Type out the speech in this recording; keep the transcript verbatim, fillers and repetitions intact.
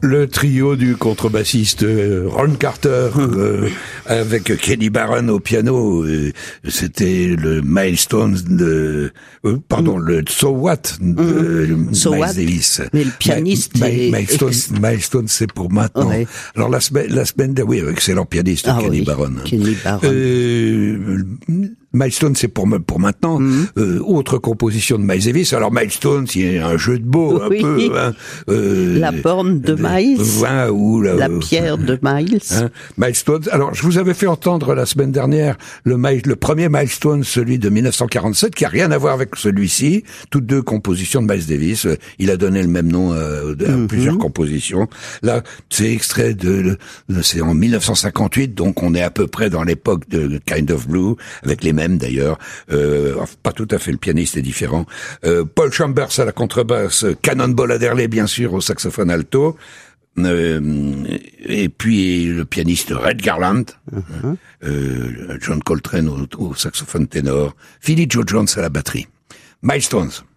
Le trio du contrebassiste euh, Ron Carter euh, avec Kenny Barron au piano, euh, c'était le Milestones de, euh, pardon, mm. le So What de mm. so Miles what? Davis. Mais le pianiste Ma, est... Ma, Milestones, Milestones, c'est pour maintenant. Ouais. Alors la semaine, la semaine, de, oui, excellent pianiste, ah, Kenny oui. Barron. Kenny Barron. Euh, Milestone, c'est pour pour maintenant. Mm-hmm. Euh, autre composition de Miles Davis. Alors Milestone, il y a un jeu de mots oui. un peu. Hein, euh, la borne de Miles. Vin ou la, la pierre de Miles. Hein, Milestone. Alors je vous avais fait entendre la semaine dernière le, le premier Milestone, celui de mille neuf cent quarante-sept, qui a rien à voir avec celui-ci. Toutes deux compositions de Miles Davis. Il a donné le même nom à, à mm-hmm. plusieurs compositions. Là, c'est extrait de, de c'est en mille neuf cent cinquante-huit, donc on est à peu près dans l'époque de Kind of Blue, avec les mêmes d'ailleurs, euh, pas tout à fait, le pianiste est différent. Euh, Paul Chambers à la contrebasse, Cannonball Adderley bien sûr au saxophone alto, euh, et puis le pianiste Red Garland, uh-huh. euh, John Coltrane au, au saxophone ténor, Philly Joe Jones à la batterie. Milestones.